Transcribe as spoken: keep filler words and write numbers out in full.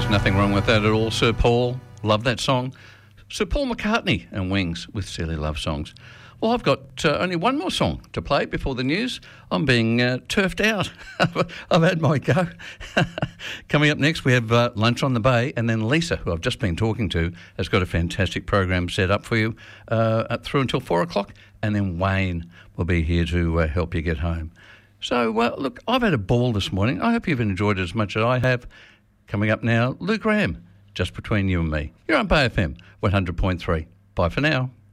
There's nothing wrong with that at all, Sir Paul. Love that song. Sir Paul McCartney and Wings with Silly Love Songs. Well, I've got uh, only one more song to play before the news. I'm being uh, turfed out. I've had my go. Coming up next, we have uh, Lunch on the Bay, and then Lisa, who I've just been talking to, has got a fantastic program set up for you uh, up through until four o'clock, and then Wayne will be here to uh, help you get home. So, uh, look, I've had a ball this morning. I hope you've enjoyed it as much as I have. Coming up now, Luke Graham, Just Between You and Me. You're on Bay F M, one hundred point three. Bye for now.